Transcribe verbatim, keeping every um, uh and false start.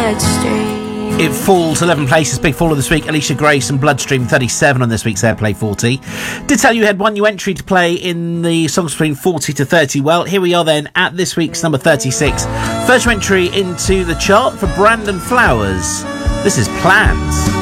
Bloodstream. It falls eleven places, big fall of this week. Alicia Grace and Bloodstream, thirty-seven on this week's Airplay forty. Did tell you had one new entry to play in the songs between forty to thirty. Well, here we are then at this week's number thirty-six. First entry into the chart for Brandon Flowers. This is Plans.